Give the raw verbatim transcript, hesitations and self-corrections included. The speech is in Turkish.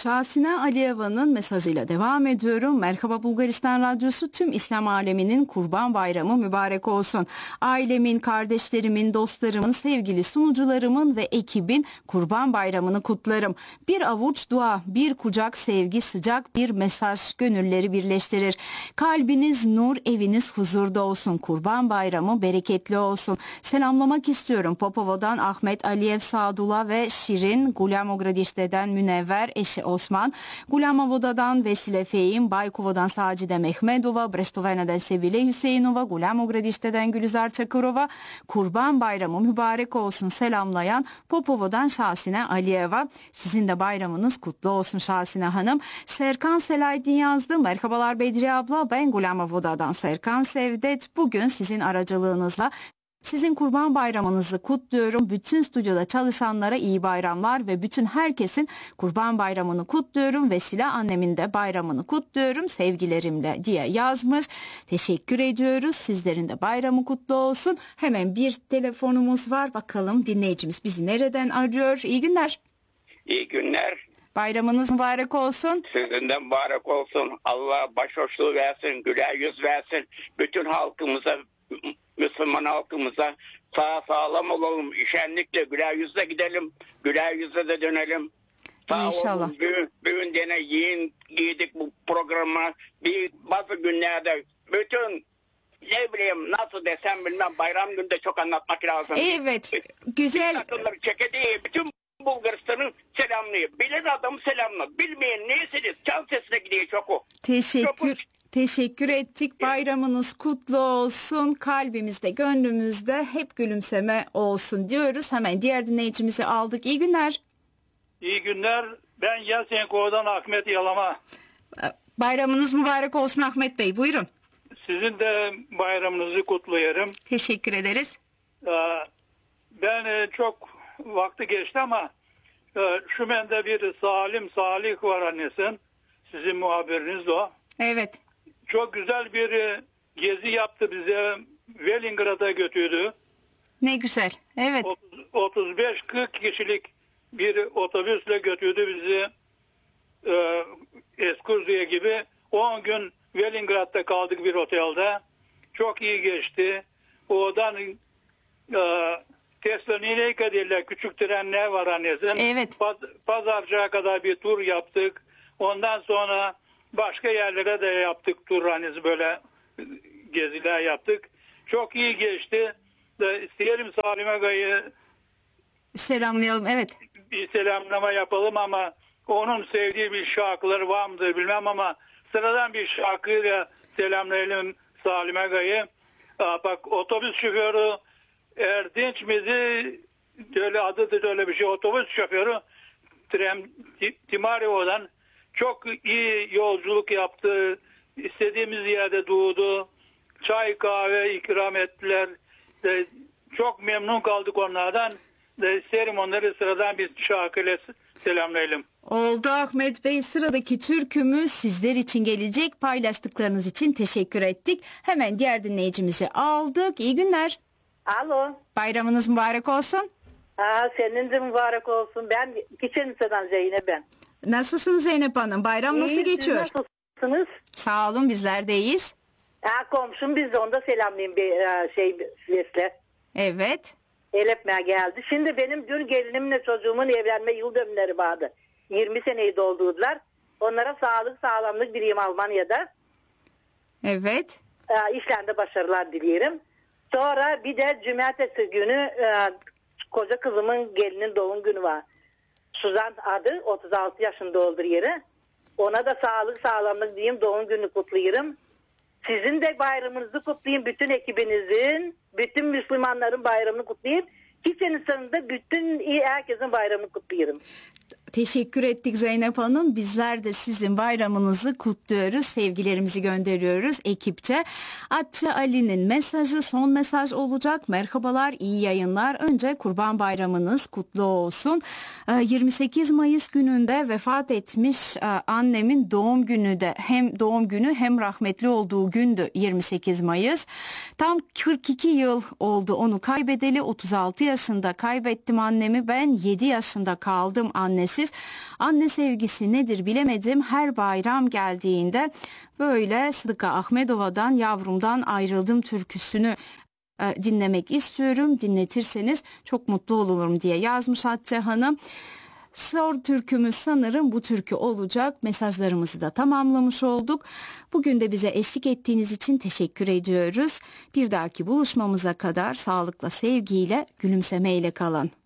Şahsine Aliyeva'nın mesajıyla devam ediyorum. Merhaba Bulgaristan Radyosu, tüm İslam aleminin Kurban Bayramı mübarek olsun. Ailemin, kardeşlerimin, dostlarımın, sevgili sunucularımın ve ekibin Kurban Bayramını kutlarım. Bir avuç dua, bir kucak sevgi, sıcak bir mesaj gönülleri birleştirir. Kalbiniz nur, eviniz huzurda olsun. Kurban Bayramı bereketli olsun. Selamlamak istiyorum Popova'dan Ahmet Aliyev, Sadullah ve Şirin, Gulamogradişte'den Münevver, eşi Osman, Gulamovoda'dan Vesile Fehim, Baykova'dan Sacide Mehmedova, Brestovena'dan Sevile Hüseyinova, Gulamogradişte'den Gülizar Çakırova, Kurban Bayramı mübarek olsun selamlayan Popova'dan Şahsine Aliyeva. Sizin de bayramınız kutlu olsun Şahsine Hanım. Serkan Selaydin yazdı. Merhabalar Bedriye abla, ben Gulamovoda'dan Serkan Sevdet. Bugün sizin aracılığınızla sizin Kurban Bayramınızı kutluyorum. Bütün stüdyoda çalışanlara iyi bayramlar ve bütün herkesin Kurban Bayramını kutluyorum. Vesile annemin de bayramını kutluyorum sevgilerimle diye yazmış. Teşekkür ediyoruz. Sizlerin de bayramı kutlu olsun. Hemen bir telefonumuz var. Bakalım dinleyicimiz bizi nereden arıyor? İyi günler. İyi günler. Bayramınız mübarek olsun. Sizin de mübarek olsun. Allah başhoşluğu versin, güler yüz versin. Bütün halkımıza, Müslüman halkımıza sağ sağlam olalım. Şenlikle güler yüzle gidelim. Güler yüzle de dönelim. Sağ İnşallah. olun. Büyün, büyün dene yiyin giydik bu programa. Bir bazı günlerde bütün ne bileyim nasıl desem bilmem bayram günde çok anlatmak lazım. Evet. Güzel. Akılları çekediği bütün Bulgaristan'ın selamlıyor. Bilen adamı selamla. Bilmeyen neyseniz can sesine gidiyor çok o. Teşekkür. Çok Teşekkür ettik. Bayramınız kutlu olsun. Kalbimizde, gönlümüzde hep gülümseme olsun diyoruz. Hemen diğer dinleyicimizi aldık. İyi günler. İyi günler. Ben Yasenko'dan Ahmet Yalama. Bayramınız mübarek olsun Ahmet Bey. Buyurun. Sizin de bayramınızı kutluyorum. Teşekkür ederiz. Ben çok vakti geçti ama şu bende bir Salim Salih var annesin. Sizin muhabiriniz o. Evet. Çok güzel bir gezi yaptı bize. Velingrad'a götürdü. Ne güzel. Evet. otuz beş kırk kişilik bir otobüsle götürdü bizi. E, Eskurziye gibi. on gün Velingrad'da kaldık bir otelde. Çok iyi geçti. Oradan e, Tesloni'ye derler, küçük trenler var annesin. Evet. Paz, Pazarcık'a kadar bir tur yaptık. Ondan sonra başka yerlere de yaptık tur, hani böyle geziler yaptık. Çok iyi geçti. İsteyelim Salim Aga'yı selamlayalım. Evet. Bir selamlama yapalım ama onun sevdiği bir şarkıları var mıdır bilmem ama sıradan bir şarkıyla selamlayalım Salim Aga'yı. Bak, otobüs şoförü Erdinç mizi, öyle adı da öyle bir şey, otobüs şoförü Trem Timario'dan çok iyi yolculuk yaptı. İstediğimiz yerde durdu. Çay kahve ikram ettiler. De, çok memnun kaldık onlardan. De, isterim onları sıradan bir şarkıyla selamlayalım. Oldu Ahmet Bey. Sıradaki türkümüz sizler için gelecek. Paylaştıklarınız için teşekkür ettik. Hemen diğer dinleyicimizi aldık. İyi günler. Alo. Bayramınız mübarek olsun. Aa, senin de mübarek olsun. Ben Kiçenlise'den Zeynep ben. Nasılsınız Zeynep Hanım? Bayram nasıl İyi, geçiyor? siz nasılsınız? Sağ olun, bizler de iyiyiz. Aa, komşum, biz de onda selamlayayım bir şey Vesile. Evet. El öpmeye geldi. Şimdi benim dün gelinimle çocuğumun evlenme yıl dönümleri vardı. yirmi seneyi doldurdular. Onlara sağlık sağlamlık dileyim Almanya'da. Evet. Aa, işlerinde başarılar dilerim. Sonra bir de cumartesi günü e, koca kızımın gelinin doğum günü var. Suzan adı, otuz altı yaşında oldu yeri. Ona da sağlık sağlamlık diyeyim, doğum günü kutlayırım. Sizin de bayramınızı kutlayayım, bütün ekibinizin, bütün Müslümanların bayramını kutlayayım. Kimsenin sonunda bütün iyi herkesin bayramını kutlayırım. Teşekkür ettik Zeynep Hanım. Bizler de sizin bayramınızı kutluyoruz. Sevgilerimizi gönderiyoruz ekipçe. Atçı Ali'nin mesajı son mesaj olacak. Merhabalar, iyi yayınlar. Önce Kurban Bayramınız kutlu olsun. yirmi sekiz Mayıs gününde vefat etmiş annemin doğum günü de hem doğum günü hem rahmetli olduğu gündü yirmi sekiz Mayıs. Tam kırk iki yıl oldu onu kaybedeli. otuz altı yaşında kaybettim annemi. Ben yedi yaşında kaldım annesi. siz. Anne sevgisi nedir bilemedim. Her bayram geldiğinde böyle Sıdıka Ahmedova'dan Yavrumdan Ayrıldım türküsünü e, dinlemek istiyorum. Dinletirseniz çok mutlu olurum diye yazmış Hatice Hanım. Son türkümüz sanırım bu türkü olacak. Mesajlarımızı da tamamlamış olduk. Bugün de bize eşlik ettiğiniz için teşekkür ediyoruz. Bir dahaki buluşmamıza kadar sağlıkla, sevgiyle, gülümsemeyle kalın.